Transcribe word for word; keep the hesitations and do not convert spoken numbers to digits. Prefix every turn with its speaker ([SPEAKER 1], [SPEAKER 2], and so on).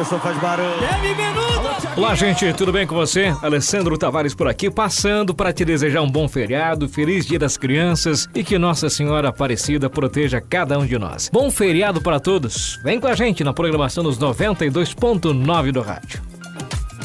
[SPEAKER 1] pessoal faz barulho.
[SPEAKER 2] Olá, gente, tudo bem com você? Alessandro Tavares por aqui, passando para te desejar um bom feriado, feliz Dia das Crianças e que Nossa Senhora Aparecida proteja cada um de nós. Bom feriado para todos. Vem com a gente na programação dos noventa e dois ponto nove do rádio.